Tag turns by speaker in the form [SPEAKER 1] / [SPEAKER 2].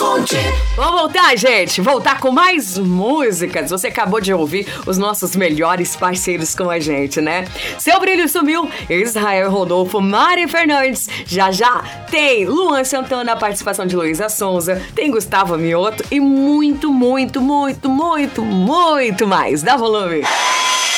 [SPEAKER 1] Vamos voltar, gente. Voltar com mais músicas. Você acabou de ouvir os nossos melhores parceiros com a gente, né? Seu Brilho Sumiu, Israel Rodolfo, Mari Fernandes. Já tem Luan Santana, a participação de Luísa Sonza, tem Gustavo Mioto e muito mais. Dá volume.